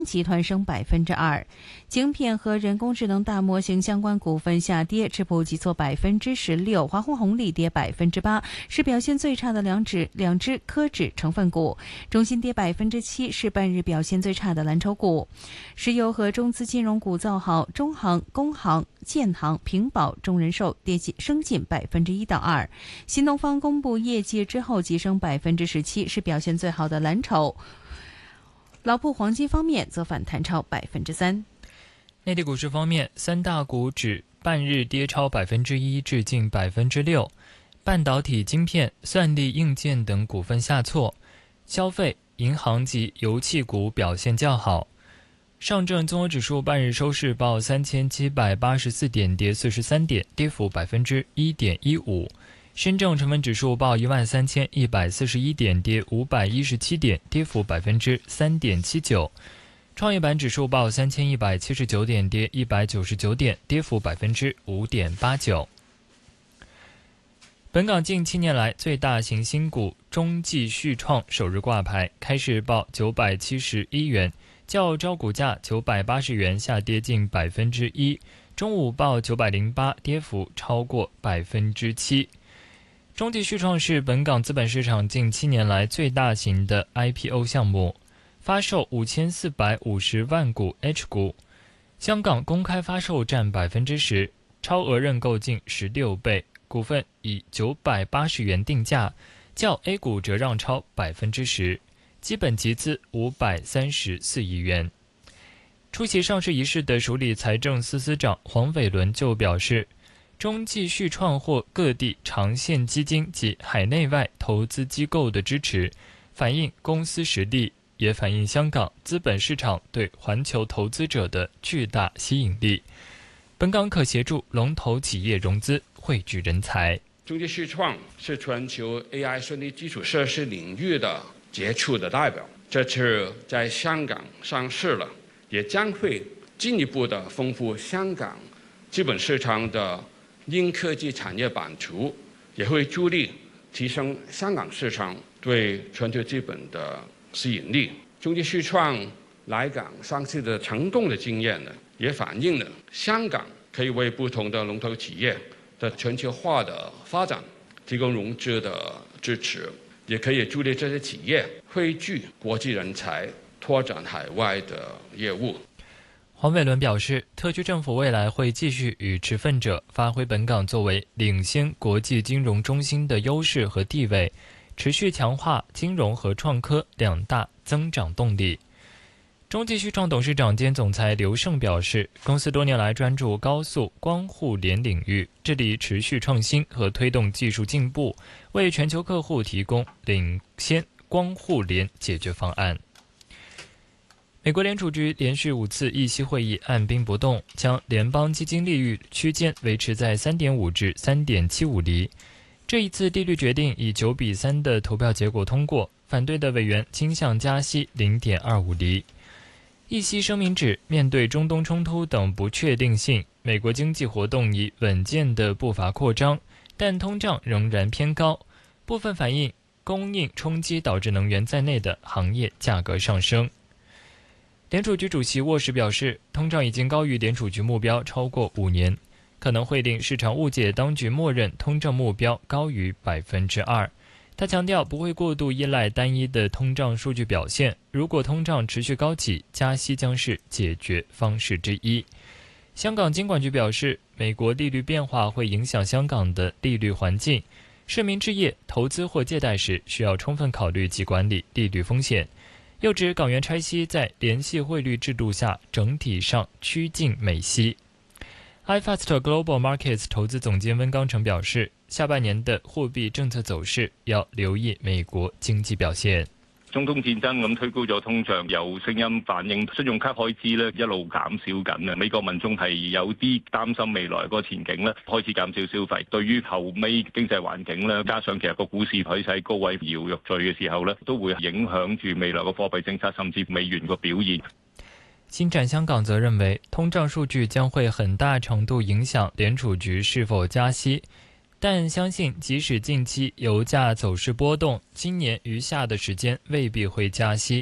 集团升2%，晶片和人工智能大模型相关股份下跌，智普急挫16%，华虹红利跌8%，是表现最差的两只科指成分股。中芯跌7%，是半日表现最差的蓝筹股。石油和中资金融股造好，中航、工行、建行、平保、中人寿升近1%到2%。新东方公布业绩之后急升17%，是表现最好的蓝筹。老普黄金方面则反弹超3%。 内地股市方面，三大股指半日跌超1%至近6%，半导体晶片、算力硬件等股份下挫，消费、银行及油气股表现较好。上证综合指数半日收市报3784点，跌43点，跌幅1.15%。深证成分指数报13141点，跌517点，跌幅3.79%。创业板指数报3179点，跌199点，跌幅5.89%。本港近7年来最大型新股中继续创首日挂牌，开市报971元，较招股价980元下跌近1%，中午报908，跌幅超过7%。中继续创是本港资本市场近7年来最大型的 IPO 项目，发售5450万股 H 股，香港公开发售占10%，超额认购近16倍，股份以980元定价，较 A 股折让超10%，基本集资534亿元。出席上市仪式的署理财政司司长黄伟伦就表示，中继续创获各地长线基金及海内外投资机构的支持，反映公司实力，也反映香港资本市场对环球投资者的巨大吸引力。本港可协助龙头企业融资，汇聚人才。 中继续创是全球 AI 算力基础设施领域的杰出的代表，这次在香港上市了，也将会进一步的丰富香港资本市场的硬科技产业版图，也会助力提升香港市场对全球资本的吸引力。中继续创来港上市的成功的经验呢，也反映了香港可以为不同的龙头企业的全球化的发展提供融资的支持，也可以助力这些企业汇聚国际人才，拓展海外的业务。 黄伟伦表示，特区政府未来会继续与持份者发挥本港作为领先国际金融中心的优势和地位，持续强化金融和创科两大增长动力。中继续创董事长兼总裁刘胜表示，公司多年来专注高速光互联领域，致力持续创新和推动技术进步，为全球客户提供领先光互联解决方案。美国联储局连续5次议息会议按兵不动，将联邦基金利率区间维持在 3.5 至 3.75 厘。这一次利率决定以9-3的投票结果通过，反对的委员倾向加息 0.25 厘。议息声明指，面对中东冲突等不确定性，美国经济活动以稳健的步伐扩张，但通胀仍然偏高，部分反映供应冲击导致能源在内的行业价格上升。联储局主席沃什表示，通胀已经高于联储局目标超过5年，可能会令市场误解当局默认通胀目标高于 2%。他强调不会过度依赖单一的通胀数据表现，如果通胀持续高企，加息将是解决方式之一。香港金管局表示，美国利率变化会影响香港的利率环境，市民置业、投资或借贷时需要充分考虑及管理利率风险。又指港元拆息在联系汇率制度下整体上趋近美息。iFast Global Markets 投资总监温刚成表示，下半年的货币政策走势要留意美国经济表现。 中東戰爭咁推高咗通脹，有聲音反映信用卡開支咧一路減少緊啊！美國民眾係有啲擔心未來個前景咧，開始減少消費。對於後尾經濟環境咧，加上其實個股市佢喺高位搖欲墜嘅時候咧，都會影響住未來個貨幣政策，甚至美元個表現。 新展香港則認為，通脹數據將會很大程度影響聯儲局是否加息。但相信即使近期油價走勢波動，今年餘下的時間未必會加息，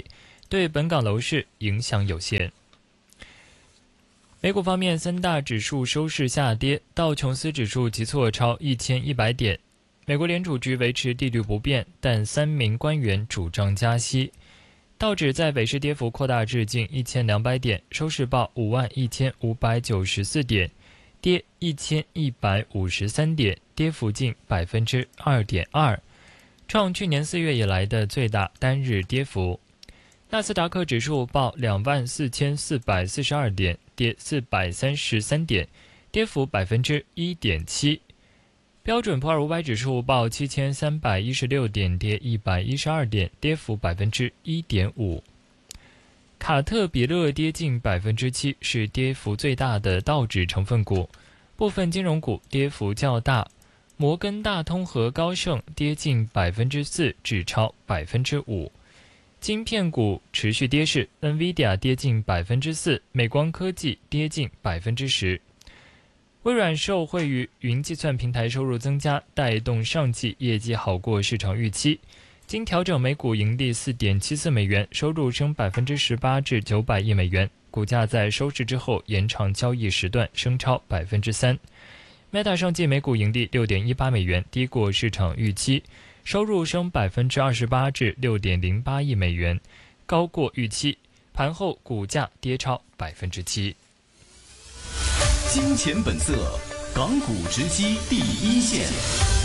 对本港楼市影响有限。美股方面，三大指数收市下跌，道琼斯指数急挫超1100点。美国联储局维持利率不变，但3名官员主张加息。道指在尾市跌幅扩大至近1200点，收市报51594点，跌1153点，跌幅近2.2%，创去年4月以来的最大单日跌幅。纳斯达克指数报24442点，跌433点，跌幅1.7%。标准普尔500指数报7316点，跌112点，跌幅1.5%。卡特彼勒跌近7%，是跌幅最大的道指成分股。部分金融股跌幅较大，摩根大通和高盛跌近4%至超5%。晶片股持续跌势 ，NVIDIA 跌近4%，美光科技跌近10%。微软受惠于云计算平台收入增加，带动上季业绩好过市场预期。经调整每股盈利4.74美元，收入升18%至900亿美元，股价在收市之后延长交易时段升超3%。Meta 上季每股盈利6.18美元，低过市场预期。收入升28%至6.08亿美元，高过预期。盘后股价跌超7%。 金钱本色，港股直击第一线。